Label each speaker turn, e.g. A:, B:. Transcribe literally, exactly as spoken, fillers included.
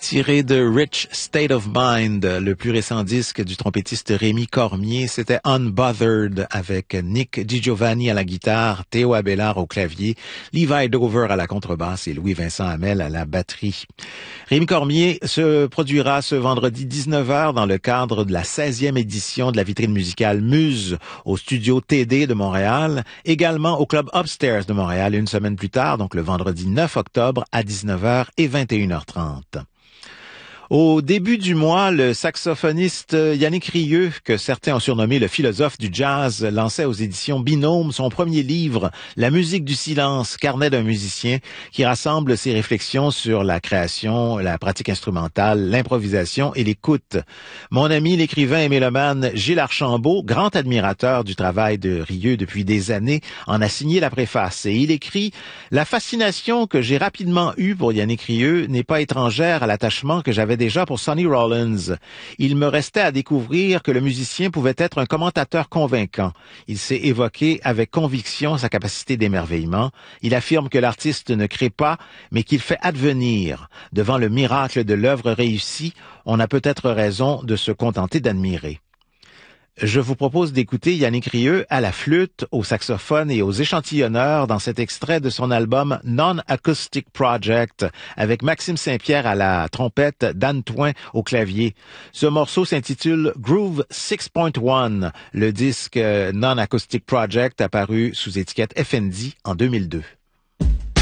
A: Tiré de Rich State of Mind, le plus récent disque du trompettiste Rémi Cormier, c'était Unbothered avec Nick DiGiovanni à la guitare, Théo Abélard au clavier, Levi Dover à la contrebasse et Louis-Vincent Hamel à la batterie. Rémi Cormier se produira ce vendredi dix-neuf heures dans le cadre de la seizième édition de la vitrine musicale Muse au studio T D de Montréal, également au club Upstairs de Montréal une semaine plus tard, donc le vendredi neuf octobre à dix-neuf heures et vingt et une heures trente. Au début du mois, le saxophoniste Yannick Rieu, que certains ont surnommé le philosophe du jazz, lançait aux éditions Binôme son premier livre, La musique du silence, carnet d'un musicien, qui rassemble ses réflexions sur la création, la pratique instrumentale, l'improvisation et l'écoute. Mon ami l'écrivain et mélomane Gilles Archambault, grand admirateur du travail de Rieu depuis des années, en a signé la préface et il écrit « La fascination que j'ai rapidement eue pour Yannick Rieu n'est pas étrangère à l'attachement que j'avais déjà pour Sonny Rollins. Il me restait à découvrir que le musicien pouvait être un commentateur convaincant. Il sait évoquer avec conviction sa capacité d'émerveillement. Il affirme que l'artiste ne crée pas, mais qu'il fait advenir. Devant le miracle de l'œuvre réussie, on a peut-être raison de se contenter d'admirer. » Je vous propose d'écouter Yannick Rieu à la flûte, au saxophone et aux échantillonneurs dans cet extrait de son album Non-Acoustic Project avec Maxime Saint-Pierre à la trompette, Dan Toin au clavier. Ce morceau s'intitule Groove six point un, le disque Non-Acoustic Project apparu sous étiquette F N D en deux mille deux.